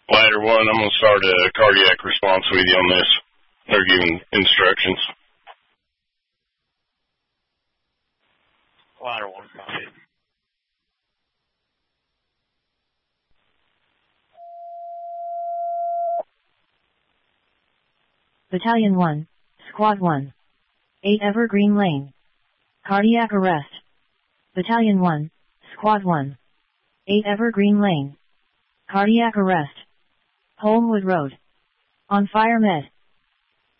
Ladder 1, I'm going to start a cardiac response with you on this. They're giving instructions. Ladder 1, copy. Battalion 1, Squad 1. 8 Evergreen Lane. Cardiac arrest. Battalion 1, Squad 1. 8 Evergreen Lane. Cardiac arrest. Holmwood Road. On fire med.